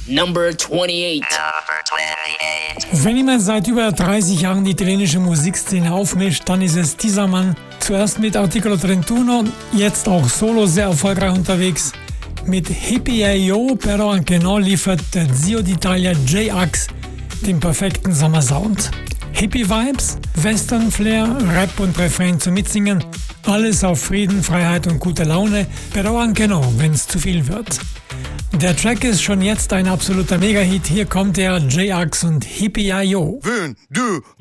Number 28. Wenn jemand seit über 30 Jahren die italienische Musikszene aufmischt, dann ist es dieser Mann. Zuerst mit Articolo 31, jetzt auch solo sehr erfolgreich unterwegs. Mit Hippie-Yo, però anche no liefert der Zio d'Italia J-Ax den perfekten Sommersound. Hippie-Vibes, Western-Flair, Rap und Refrain zum Mitsingen, alles auf Frieden, Freiheit und gute Laune, però anche no, wenn's zu viel wird. Der Track ist schon jetzt ein absoluter Mega-Hit. Hier kommt der J-Ax und Hippie-Yo.